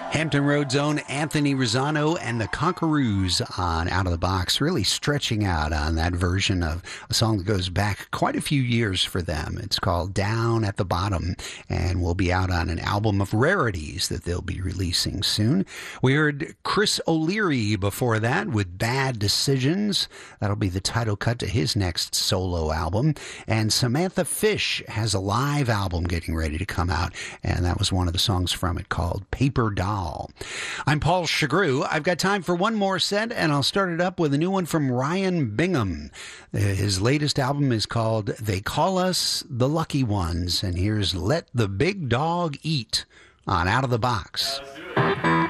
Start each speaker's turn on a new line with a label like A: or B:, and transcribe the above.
A: Hampton Road's own Anthony Rosano and the Conquerors on Out of the Box, really stretching out on that version of a song that goes back quite a few years for them. It's called Down at the Bottom and will be out on an album of rarities that they'll be releasing soon. We heard Chris O'Leary before that with Bad Decisions. That'll be the title cut to his next solo album. And Samantha Fish has a live album getting ready to come out, and that was one of the songs from it called Paper Doll. I'm Paul Chagru. I've got time for one more set, and I'll start it up with a new one from Ryan Bingham. His latest album is called They Call Us the Lucky Ones, and here's Let the Big Dog Eat on Out of the Box.